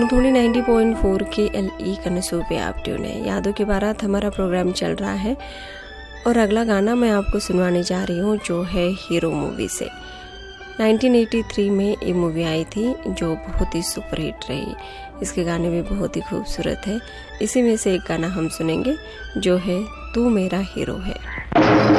धोनी 90.4 के LE कनसू पे आप ट्यून है। यादों की बारात हमारा प्रोग्राम चल रहा है और अगला गाना मैं आपको सुनवाने जा रही हूँ जो है हीरो मूवी से। 1983 में ये मूवी आई थी जो बहुत ही सुपरहिट रही। इसके गाने भी बहुत ही खूबसूरत है। इसी में से एक गाना हम सुनेंगे जो है तू मेरा हीरो है।